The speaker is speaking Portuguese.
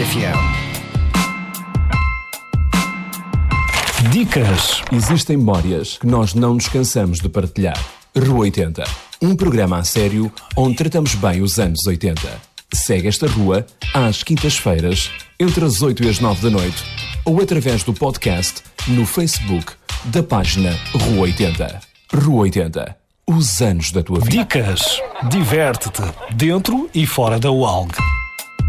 FM. Dicas. Existem memórias que nós não nos cansamos de partilhar. Rua 80. Um programa a sério onde tratamos bem os anos 80. Segue esta rua às quintas-feiras, entre as 8 e as 9 da noite, ou através do podcast no Facebook da página Rua 80. Rua 80. Os anos da tua vida. Dicas. Diverte-te dentro e fora da UALG.